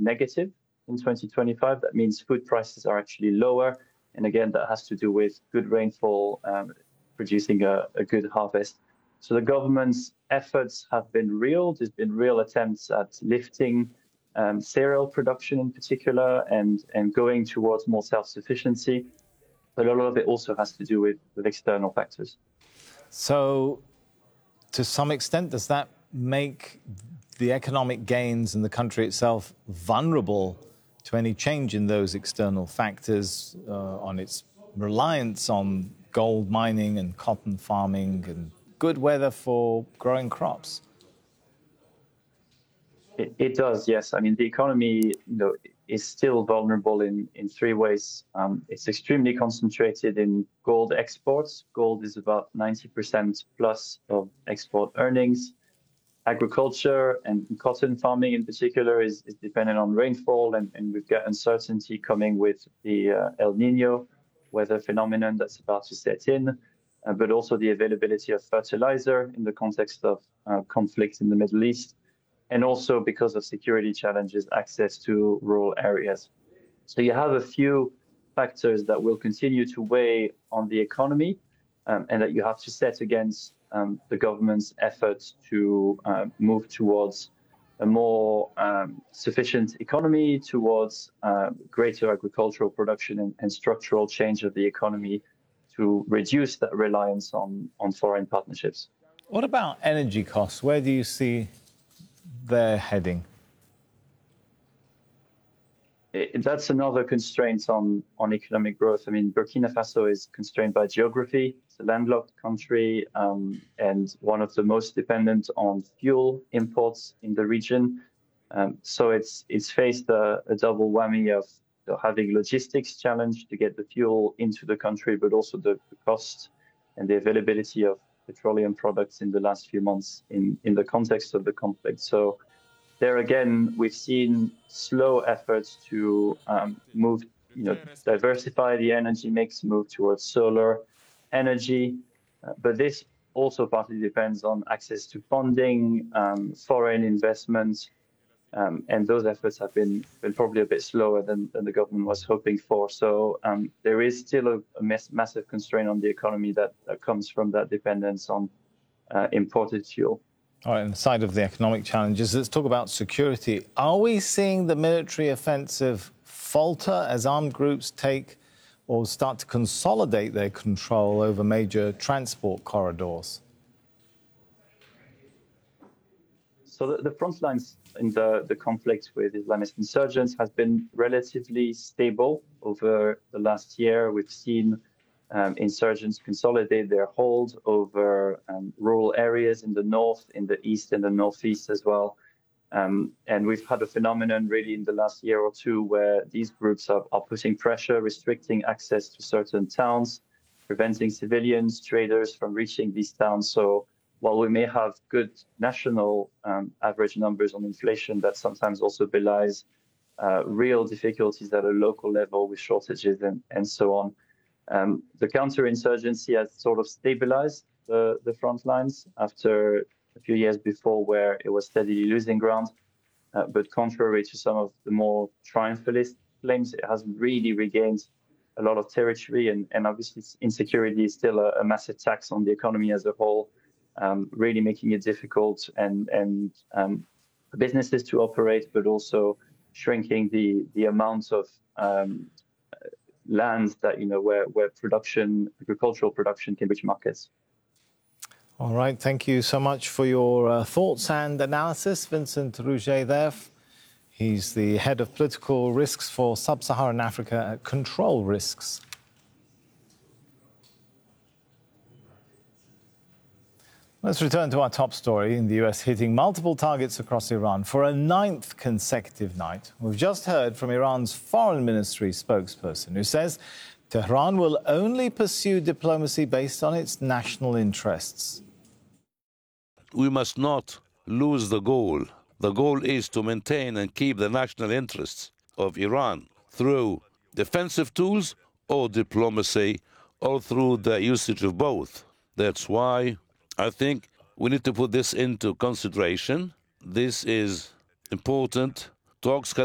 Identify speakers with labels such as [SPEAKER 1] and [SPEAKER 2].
[SPEAKER 1] negative in 2025. That means food prices are actually lower. And again, that has to do with good rainfall, producing a good harvest. So the government's efforts have been real. There's been real attempts at lifting cereal production in particular and going towards more self-sufficiency. But a lot of it also has to do with external factors.
[SPEAKER 2] So to some extent, does that make the economic gains in the country itself vulnerable to any change in those external factors, on its reliance on gold mining and cotton farming and good weather for growing crops?
[SPEAKER 1] It does, yes. I mean, the economy, is still vulnerable in three ways. It's extremely concentrated in gold exports. Gold is about 90% plus of export earnings. Agriculture and cotton farming in particular is dependent on rainfall, and we've got uncertainty coming with the El Nino weather phenomenon that's about to set in, but also the availability of fertilizer in the context of conflict in the Middle East, and also because of security challenges, access to rural areas. So you have a few factors that will continue to weigh on the economy, and that you have to set against the government's efforts to move towards a more sufficient economy, towards greater agricultural production and structural change of the economy to reduce that reliance on foreign partnerships.
[SPEAKER 2] What about energy costs? Where do you see they're heading?
[SPEAKER 1] That's another constraint on economic growth. I mean, Burkina Faso is constrained by geography. It's a landlocked country, and one of the most dependent on fuel imports in the region. So it's faced a double whammy of having logistics challenge to get the fuel into the country, but also the cost and the availability of petroleum products in the last few months in the context of the conflict. So there again, we've seen slow efforts to diversify the energy mix, move towards solar energy. But this also partly depends on access to funding, foreign investments, and those efforts have been probably a bit slower than the government was hoping for. So there is still a massive constraint on the economy that comes from that dependence on imported fuel.
[SPEAKER 2] All right, on the side of the economic challenges, let's talk about security. Are we seeing the military offensive falter as armed groups take or start to consolidate their control over major transport corridors?
[SPEAKER 1] So the front lines in the conflict with Islamist insurgents has been relatively stable over the last year. We've seen insurgents consolidate their hold over rural areas in the north, in the east, and the northeast as well. And we've had a phenomenon really in the last year or two where these groups are putting pressure, restricting access to certain towns, preventing civilians, traders from reaching these towns. So while we may have good national average numbers on inflation, that sometimes also belies real difficulties at a local level with shortages and so on. The counterinsurgency has sort of stabilized the front lines after a few years before where it was steadily losing ground. But contrary to some of the more triumphalist claims, it hasn't really regained a lot of territory. And obviously insecurity is still a massive tax on the economy as a whole, really making it difficult and businesses to operate, but also shrinking the amount of land that, where agricultural production can reach markets.
[SPEAKER 2] All right, thank you so much for your thoughts and analysis. Vincent Rouget there. He's the head of political risks for Sub-Saharan Africa at Control Risks. Let's return to our top story. In the US hitting multiple targets across Iran for a 9th consecutive night. We've just heard from Iran's foreign ministry spokesperson who says Tehran will only pursue diplomacy based on its national interests.
[SPEAKER 3] We must not lose the goal. The goal is to maintain and keep the national interests of Iran through defensive tools or diplomacy or through the usage of both. That's why I think we need to put this into consideration. This is important. Talks can